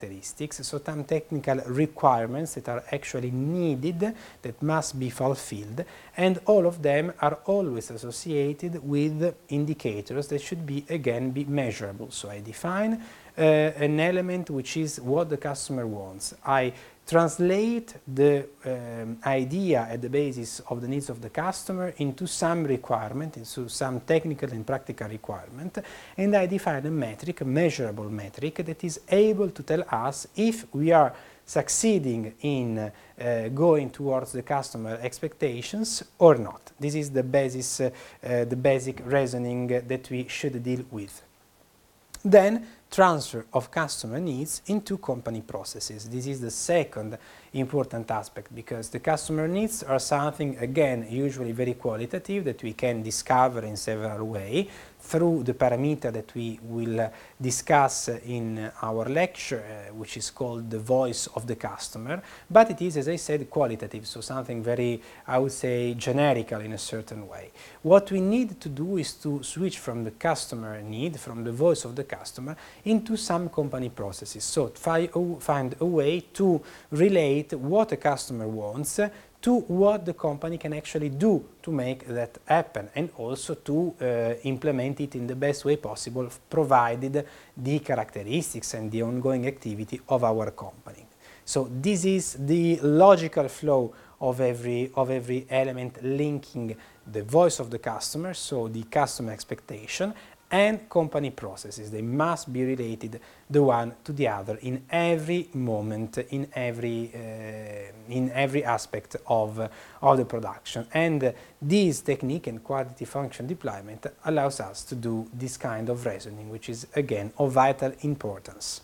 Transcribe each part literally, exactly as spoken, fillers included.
characteristics, so some technical requirements that are actually needed, that must be fulfilled, and all of them are always associated with indicators that should be, again, be measurable. So I define uh, an element which is what the customer wants. I translate the um, idea at the basis of the needs of the customer into some requirement, into some technical and practical requirement, and I define a metric, a measurable metric, that is able to tell us if we are succeeding in uh, going towards the customer expectations or not. This is the basis, uh, uh, the basic reasoning that we should deal with. Then, transfer of customer needs into company processes. This is the second important aspect, because the customer needs are something, again, usually very qualitative, that we can discover in several ways through the parameter that we will uh, discuss in our lecture, uh, which is called the voice of the customer, but it is, as I said, qualitative, so something very, I would say, generical in a certain way. What we need to do is to switch from the customer need, from the voice of the customer, into some company processes. So fi find a way to relate what a customer wants to what the company can actually do to make that happen, and also to uh, implement it in the best way possible, provided the characteristics and the ongoing activity of our company. So this is the logical flow of every, of every element linking the voice of the customer, so the customer expectation, and company processes. They must be related the one to the other in every moment, in every, uh, in every aspect of, uh, of the production. And uh, this technique and quality function deployment allows us to do this kind of reasoning, which is, again, of vital importance.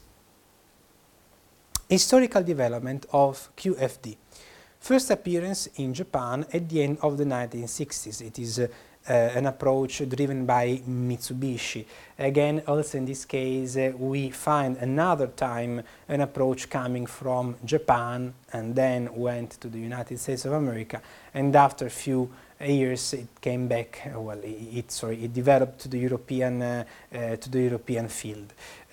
Historical development of Q F D. First appearance in Japan at the end of the nineteen sixties. It is uh, Uh, an approach driven by Mitsubishi. Again, also in this case, uh, we find another time an approach coming from Japan and then went to the United States of America, and after a few years it came back, uh, well, it, it, sorry, it developed to the European, uh, uh, to the European field.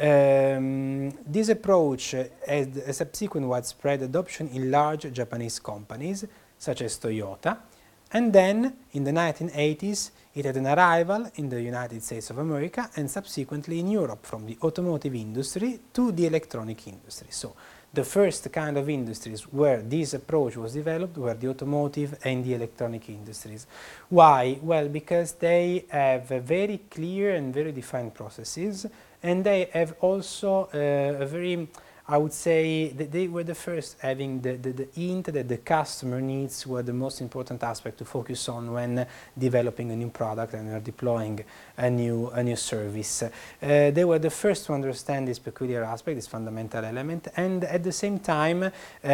Um, this approach uh, had a subsequent widespread adoption in large Japanese companies, such as Toyota. And then, in the nineteen eighties, it had an arrival in the United States of America and subsequently in Europe, from the automotive industry to the electronic industry. So, the first kind of industries where this approach was developed were the automotive and the electronic industries. Why? Well, because they have a very clear and very defined processes, and they have also uh, a very, I would say that they were the first having the, the, the hint that the customer needs were the most important aspect to focus on when uh, developing a new product and uh, deploying a new, a new service. Uh, they were the first to understand this peculiar aspect, this fundamental element, and at the same time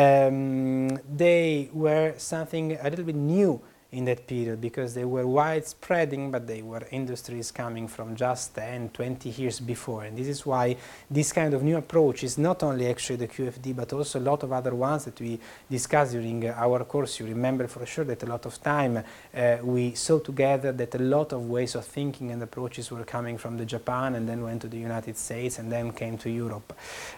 um, they were something a little bit new in that period, because they were widespreading, but they were industries coming from just ten, twenty years before. And this is why this kind of new approach is not only actually the Q F D, but also a lot of other ones that we discussed during our course. You remember for sure that a lot of time uh, we saw together that a lot of ways of thinking and approaches were coming from the Japan, and then went to the United States, and then came to Europe.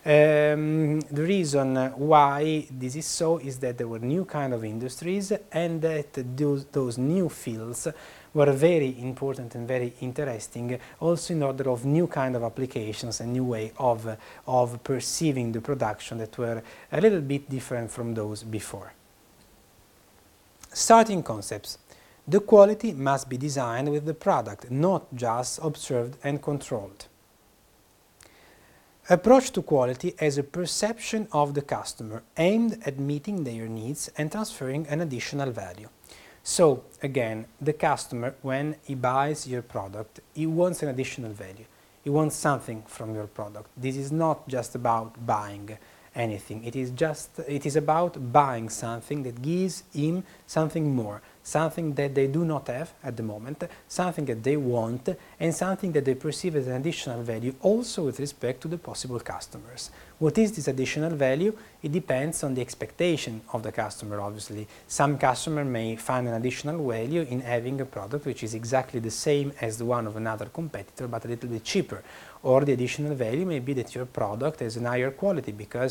Um, the reason why this is so is that there were new kind of industries, and that those those new fields were very important and very interesting, also in order of new kind of applications and new way of, uh, of perceiving the production that were a little bit different from those before. Starting concepts. The quality must be designed with the product, not just observed and controlled. Approach to quality as a perception of the customer, aimed at meeting their needs and transferring an additional value. So, again, the customer, when he buys your product, he wants an additional value. He wants something from your product. This is not just about buying anything. It is just, it is about buying something that gives him something more, something that they do not have at the moment, something that they want, and something that they perceive as an additional value also with respect to the possible customers. What is this additional value? It depends on the expectation of the customer, obviously. Some customer may find an additional value in having a product which is exactly the same as the one of another competitor but a little bit cheaper. Or the additional value may be that your product has a higher quality because